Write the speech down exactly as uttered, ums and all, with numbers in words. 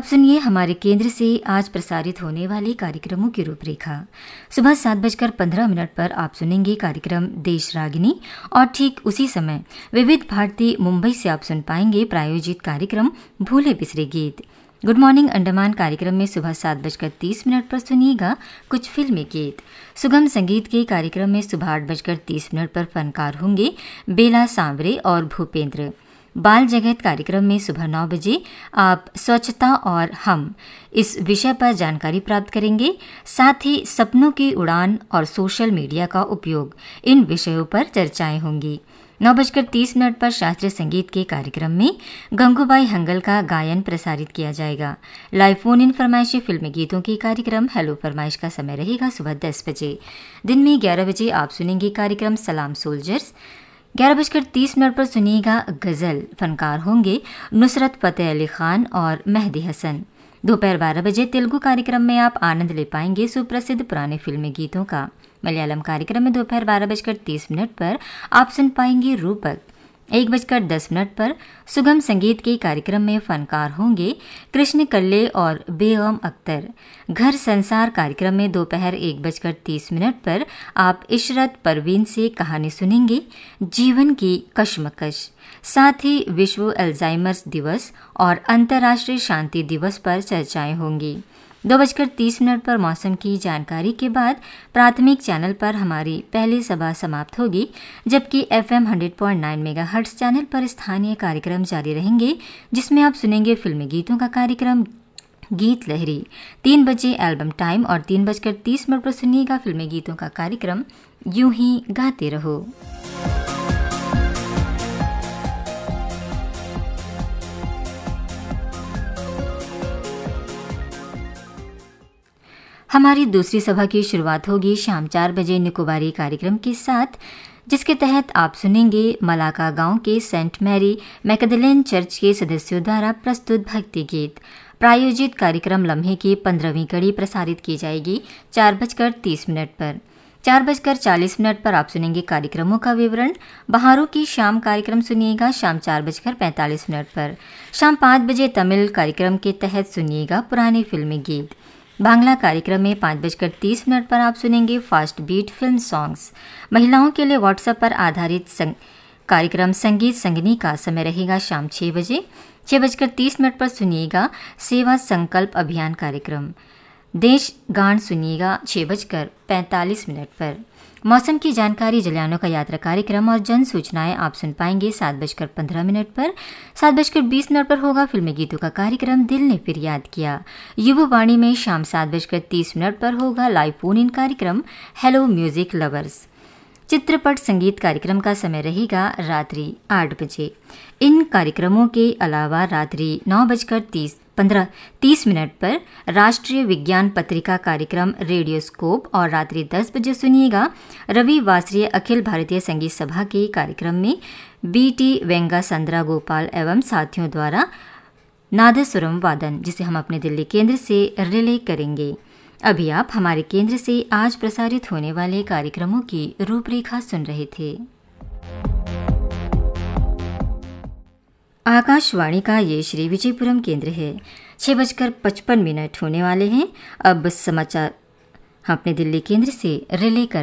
सुनिए हमारे केंद्र से आज प्रसारित होने वाले कार्यक्रमों की रूपरेखा। सुबह सात बजकर पंद्रह मिनट पर आप सुनेंगे कार्यक्रम देश रागिनी और ठीक उसी समय विविध भारती मुंबई से आप सुन पाएंगे प्रायोजित कार्यक्रम भूले बिसरे गीत। गुड मॉर्निंग अंडमान कार्यक्रम में सुबह सात बजकर तीस मिनट पर सुनिएगा कुछ फिल्मी गीत। सुगम संगीत के कार्यक्रम में सुबह आठ बजकर तीस मिनट पर फनकार होंगे बेला सांवरे और भूपेंद्र। बाल जगत कार्यक्रम में सुबह नौ बजे आप स्वच्छता और हम इस विषय पर जानकारी प्राप्त करेंगे। साथ ही सपनों की उड़ान और सोशल मीडिया का उपयोग, इन विषयों पर चर्चाएं होंगी। नौ बजकर तीस मिनट पर शास्त्रीय संगीत के कार्यक्रम में गंगूबाई हंगल का गायन प्रसारित किया जाएगा। लाइव फोन इन फरमाइशी फिल्मी गीतों के कार्यक्रम हेलो फरमाइश का समय रहेगा सुबह दस बजे। दिन में ग्यारह बजे आप सुनेंगे कार्यक्रम सलाम सोल्जर्स। ग्यारह बजकर तीस मिनट पर सुनिएगा गजल, फनकार होंगे नुसरत फतेह अली खान और मेहदी हसन। दोपहर बारह बजे तेलुगु कार्यक्रम में आप आनंद ले पाएंगे सुप्रसिद्ध पुराने फिल्मी गीतों का। मलयालम कार्यक्रम में दोपहर बारह बजकर तीस मिनट पर आप सुन पाएंगे रूपक। एक बजकर दस मिनट पर सुगम संगीत के कार्यक्रम में फनकार होंगे कृष्ण कल्ले और बेगम अख्तर। घर संसार कार्यक्रम में दोपहर एक बजकर तीस मिनट पर आप इशरत परवीन से कहानी सुनेंगे जीवन की कश्मकश। साथ ही विश्व अल्जाइमर्स दिवस और अंतर्राष्ट्रीय शांति दिवस पर चर्चाएं होंगी। दो बजकर तीस मिनट पर मौसम की जानकारी के बाद प्राथमिक चैनल पर हमारी पहली सभा समाप्त होगी, जबकि एफएम सौ पॉइंट नौ मेगाहर्ट्ज चैनल पर स्थानीय कार्यक्रम जारी रहेंगे, जिसमें आप सुनेंगे फिल्मी गीतों का कार्यक्रम गीत लहरी। तीन बजे एल्बम टाइम और तीन बजकर तीस मिनट पर सुनिएगा फिल्मी गीतों का कार्यक्रम यूं ही गाते रहो। हमारी दूसरी सभा की शुरुआत होगी शाम चार बजे निकोबारी कार्यक्रम के साथ, जिसके तहत आप सुनेंगे मलाका गांव के सेंट मैरी मैकदलेन चर्च के सदस्यों द्वारा प्रस्तुत भक्ति गीत। प्रायोजित कार्यक्रम लम्हे की पंद्रहवीं कड़ी प्रसारित की जाएगी चार बजकर तीस मिनट पर। चार बजकर चालीस मिनट पर आप सुनेंगे कार्यक्रमों का विवरण। बहारों की शाम कार्यक्रम सुनिएगा शाम चार बजकर पैंतालीस मिनट पर। शाम पाँच बजे तमिल कार्यक्रम के तहत सुनिएगा पुराने फिल्मी गीत। बांग्ला कार्यक्रम में पाँच बजकर तीस मिनट पर आप सुनेंगे फास्ट बीट फिल्म सॉन्ग्स। महिलाओं के लिए व्हाट्सएप पर आधारित संग... कार्यक्रम संगीत संगनी का समय रहेगा शाम छः बजे। छः बजकर तीस मिनट पर सुनिएगा सेवा संकल्प अभियान कार्यक्रम। देश गान सुनिएगा छः बजकर पैंतालीस मिनट पर। मौसम की जानकारी, जलियानों का यात्रा कार्यक्रम और जन सूचनाएं आप सुन पाएंगे सात बजकर पंद्रह मिनट पर। सात बजकर बीस मिनट पर होगा फिल्मी गीतों का कार्यक्रम दिल ने फिर याद किया। युवा वाणी में शाम सात बजकर तीस मिनट पर होगा लाइव फोन इन कार्यक्रम हेलो म्यूजिक लवर्स। चित्रपट संगीत कार्यक्रम का समय रहेगा रात्रि आठ बजे। इन कार्यक्रमों के अलावा रात्रि नौ बजकर तीस पंद्रह तीस मिनट पर राष्ट्रीय विज्ञान पत्रिका कार्यक्रम रेडियोस्कोप और रात्रि दस बजे सुनिएगा रवि वासरीय अखिल भारतीय संगीत सभा के कार्यक्रम में बी टी वेंगा संद्रा गोपाल एवं साथियों द्वारा नादस्वरम वादन, जिसे हम अपने दिल्ली केंद्र से रिले करेंगे। अभी आप हमारे केंद्र से आज प्रसारित होने वाले कार्यक्रमों की रूपरेखा सुन रहे थे। आकाशवाणी का ये श्री विजयपुरम केंद्र है। छह बजकर पचपन मिनट होने वाले हैं। अब समाचार हम अपने दिल्ली केंद्र से रिले कर